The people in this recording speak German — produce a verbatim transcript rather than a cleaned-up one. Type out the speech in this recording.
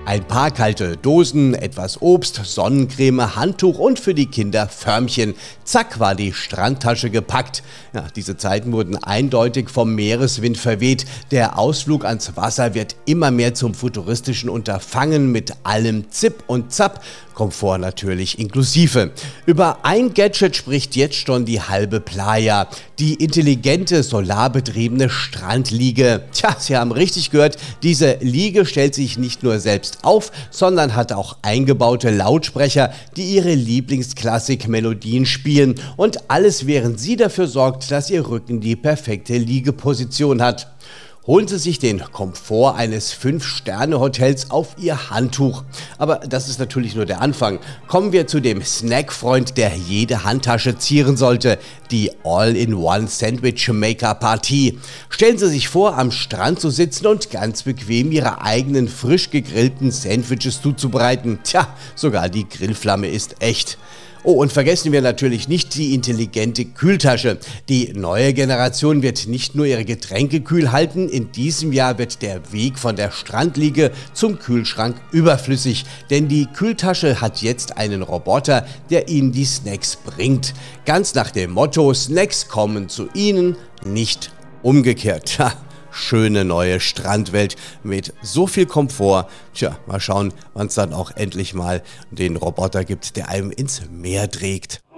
Ein paar kalte Dosen, etwas Obst, Sonnencreme, Handtuch und für die Kinder Förmchen. Zack war die Strandtasche gepackt. Ja, diese Zeiten wurden eindeutig vom Meereswind verweht. Der Ausflug ans Wasser wird immer mehr zum futuristischen Unterfangen mit allem Zip und Zap. Komfort natürlich inklusive. Über ein Gadget spricht jetzt schon die halbe Playa. Die intelligente, solarbetriebene Strandliege. Tja, Sie haben richtig gehört, diese Liege stellt sich nicht nur selbst auf, sondern hat auch eingebaute Lautsprecher, die Ihre Lieblingsklassik-Melodien spielen. Und alles, während sie dafür sorgt, dass Ihr Rücken die perfekte Liegeposition hat. Holen Sie sich den Komfort eines fünf Sterne Hotels auf Ihr Handtuch. Aber das ist natürlich nur der Anfang. Kommen wir zu dem Snackfreund, der jede Handtasche zieren sollte. Die All-in-One Sandwich Maker Partie. Stellen Sie sich vor, am Strand zu sitzen und ganz bequem Ihre eigenen frisch gegrillten Sandwiches zuzubereiten. Tja, sogar die Grillflamme ist echt. Oh, und vergessen wir natürlich nicht die intelligente Kühltasche. Die neue Generation wird nicht nur ihre Getränke kühl halten, in diesem Jahr wird der Weg von der Strandliege zum Kühlschrank überflüssig, denn die Kühltasche hat jetzt einen Roboter, der Ihnen die Snacks bringt. Ganz nach dem Motto, Snacks kommen zu Ihnen, nicht umgekehrt. Tja. Schöne neue Strandwelt mit so viel Komfort. Tja, mal schauen, wann es dann auch endlich mal den Roboter gibt, der einem ins Meer trägt.